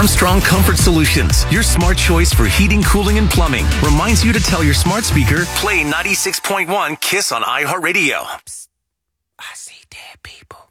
Armstrong Comfort Solutions, your smart choice for heating, cooling, and plumbing, reminds you to tell your smart speaker, play 96.1 KISS on iHeartRadio. Psst, I see dead people.